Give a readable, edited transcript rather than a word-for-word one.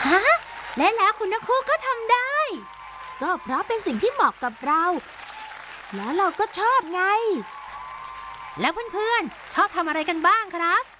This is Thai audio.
ฮะและแล้วคุณนักคู่ก็ทำได้ก็เพราะเป็นสิ่งที่เหมาะกับเราแล้วเราก็ชอบไงแล้วเพื่อนๆชอบทำอะไรกันบ้างครับ